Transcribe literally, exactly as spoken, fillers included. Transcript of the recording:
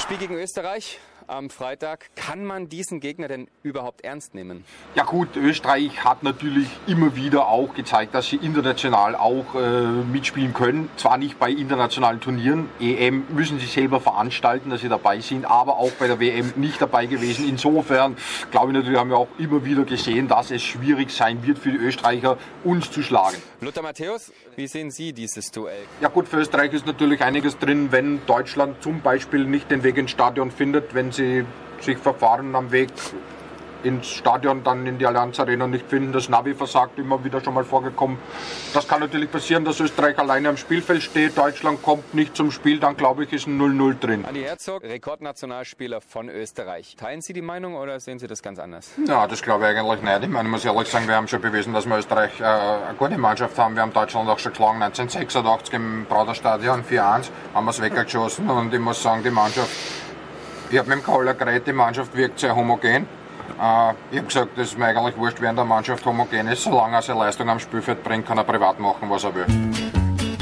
Spiel gegen Österreich am Freitag. Kann man diesen Gegner denn überhaupt ernst nehmen? Ja gut, Österreich hat natürlich immer wieder auch gezeigt, dass sie international auch äh, mitspielen können. Zwar nicht bei internationalen Turnieren, E M müssen sie selber veranstalten, dass sie dabei sind, aber auch bei der W M nicht dabei gewesen. Insofern, glaube ich natürlich, haben wir auch immer wieder gesehen, dass es schwierig sein wird für die Österreicher, uns zu schlagen. Lothar Matthäus, wie sehen Sie dieses Duell? Ja gut, für Österreich ist natürlich einiges drin, wenn Deutschland zum Beispiel nicht den Weg ins Stadion findet, wenn sie sich verfahren am Weg ins Stadion, dann in die Allianz Arena nicht finden. Das Navi versagt, immer wieder schon mal vorgekommen. Das kann natürlich passieren, dass Österreich alleine am Spielfeld steht, Deutschland kommt nicht zum Spiel, dann glaube ich, ist ein null null drin. Andi Herzog, Rekordnationalspieler von Österreich. Teilen Sie die Meinung oder sehen Sie das ganz anders? Ja, das glaube ich eigentlich nicht. Ich meine, ich muss ehrlich sagen, wir haben schon bewiesen, dass wir Österreich äh, eine gute Mannschaft haben. Wir haben Deutschland auch schon geschlagen, neunzehnhundertsechsundachtzig im Praterstadion vier eins, haben wir es weggeschossen und ich muss sagen, die Mannschaft, ich habe mit dem Kohler geredet, die Mannschaft wirkt sehr homogen. Uh, ich habe gesagt, das ist mir eigentlich wurscht, wer in der Mannschaft homogen ist. Solange er seine Leistung am Spielfeld bringt, kann er privat machen, was er will.